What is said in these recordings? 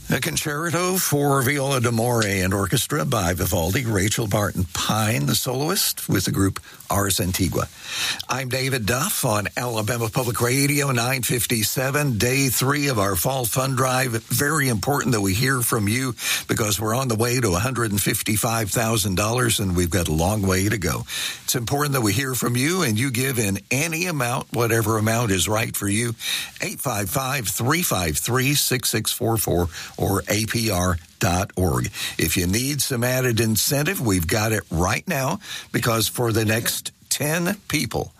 A concerto for viola d'amore and orchestra by Vivaldi, Rachel Barton Pine, the soloist, with the group Ars Antigua. I'm David Duff on Alabama Public Radio 957, day 3 of our fall fund drive. Very important that we hear from you because we're on the way to $155,000 and we've got a long way to go. It's important that we hear from you and you give in any amount, whatever amount is right for you. 855-353-6644 or APR.org. If you need some added incentive, we've got it right now because for the next 10 people,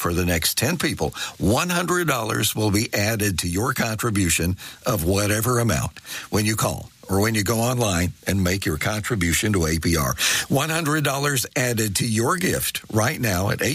$100 will be added to your contribution of whatever amount when you call or when you go online and make your contribution to APR. $100 added to your gift right now at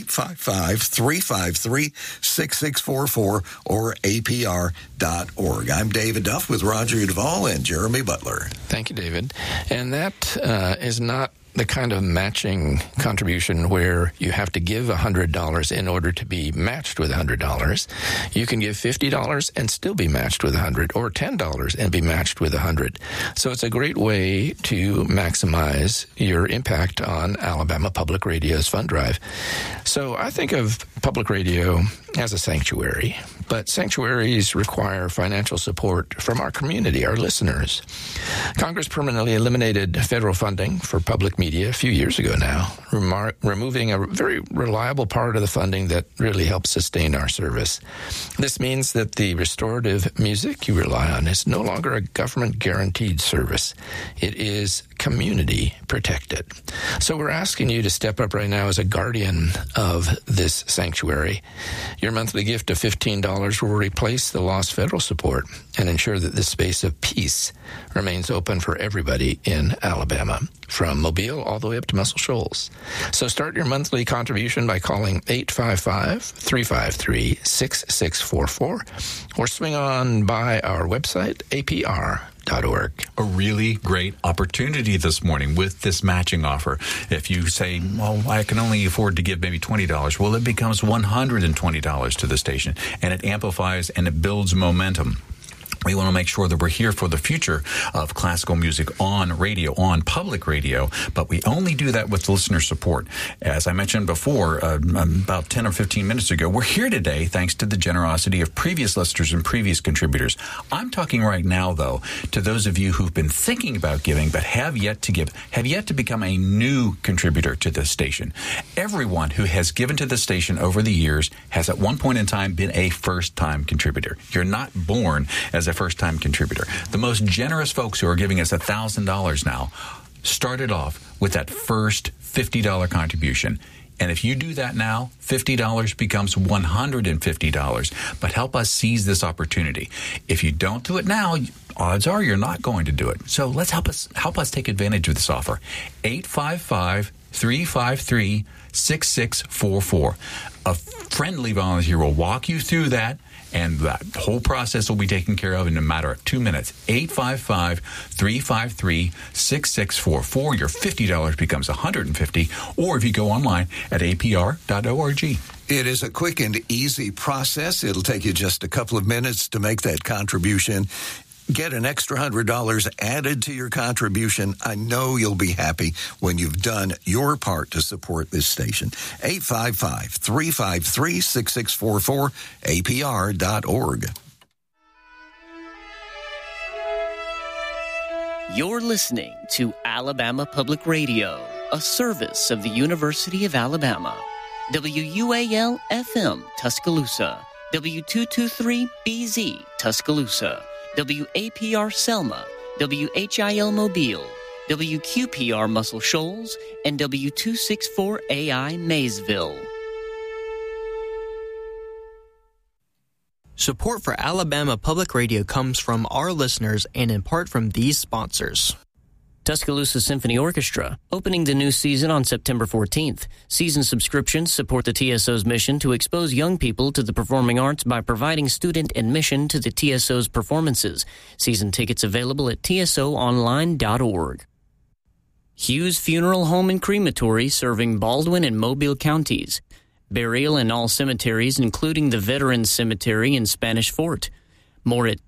855-353-6644 or APR.org. I'm David Duff with Roger Duvall and Jeremy Butler. Thank you, David. And that is not the kind of matching contribution where you have to give $100 in order to be matched with $100. You can give $50 and still be matched with $100, or $10 and be matched with $100. So it's a great way to maximize your impact on Alabama Public Radio's fund drive. So I think of public radio as a sanctuary, but sanctuaries require financial support from our community, our listeners. Congress permanently eliminated federal funding for public media a few years ago now, removing a very reliable part of the funding that really helps sustain our service. This means that the restorative music you rely on is no longer a government-guaranteed service. It is community protected. So we're asking you to step up right now as a guardian of this sanctuary. Your monthly gift of $15 will replace the lost federal support and ensure that this space of peace remains open for everybody in Alabama, from Mobile all the way up to Muscle Shoals. So start your monthly contribution by calling 855-353-6644 or swing on by our website, APR.org. A really great opportunity this morning with this matching offer. If you say, well, I can only afford to give maybe $20, well, it becomes $120 to the station, and it amplifies and it builds momentum. We want to make sure that we're here for the future of classical music on radio, on public radio, but we only do that with listener support. As I mentioned before, about 10 or 15 minutes ago, we're here today thanks to the generosity of previous listeners and previous contributors. I'm talking right now, though, to those of you who've been thinking about giving but have yet to give, have yet to become a new contributor to this station. Everyone who has given to the station over the years has at one point in time been a first-time contributor. You're not born as a first-time contributor. The most generous folks who are giving us $1,000 now started off with that first $50 contribution. And if you do that now, $50 becomes $150. But help us seize this opportunity. If you don't do it now, odds are you're not going to do it. So let's help us take advantage of this offer. 855-353-6644. A friendly volunteer will walk you through that, and that whole process will be taken care of in a matter of 2 minutes. 855-353-6644. Your $50 becomes $150, or if you go online at apr.org. It is a quick and easy process. It'll take you just a couple of minutes to make that contribution. Get an extra $100 added to your contribution. I know you'll be happy when you've done your part to support this station. 855-353-6644, apr.org. You're listening to Alabama Public Radio, a service of the University of Alabama. WUAL-FM, Tuscaloosa. W223-BZ, Tuscaloosa. WAPR Selma, WHIL Mobile, WQPR Muscle Shoals, and W264AI Maysville. Support for Alabama Public Radio comes from our listeners and in part from these sponsors. Tuscaloosa Symphony Orchestra, opening the new season on September 14th. Season subscriptions support the TSO's mission to expose young people to the performing arts by providing student admission to the TSO's performances. Season tickets available at tsoonline.org. Hughes Funeral Home and Crematory, serving Baldwin and Mobile counties. Burial in all cemeteries, including the Veterans Cemetery in Spanish Fort. More at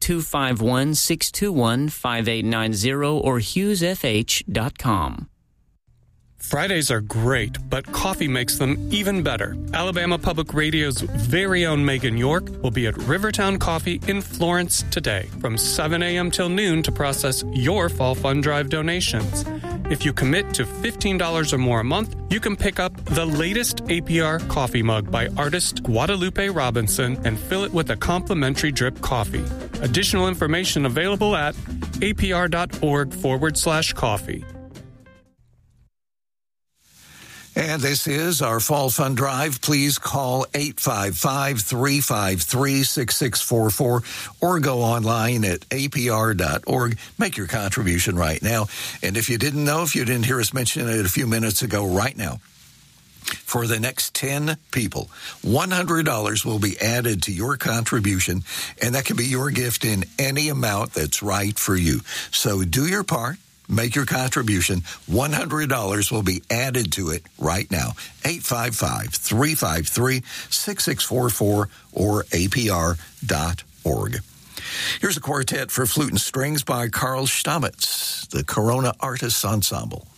251-621-5890 or hughesfh.com. Fridays are great, but coffee makes them even better. Alabama Public Radio's very own Megan York will be at Rivertown Coffee in Florence today from 7 a.m. till noon to process your Fall Fund Drive donations. If you commit to $15 or more a month, you can pick up the latest APR coffee mug by artist Guadalupe Robinson and fill it with a complimentary drip coffee. Additional information available at apr.org/coffee. And this is our Fall Fund Drive. Please call 855-353-6644 or go online at apr.org. Make your contribution right now. And if you didn't know, if you didn't hear us mention it a few minutes ago, right now, for the next 10 people, $100 will be added to your contribution, and that can be your gift in any amount that's right for you. So do your part. Make your contribution. $100 will be added to it right now. 855-353-6644 or apr.org. Here's a quartet for flute and strings by Carl Stamitz, the Corona Artists Ensemble.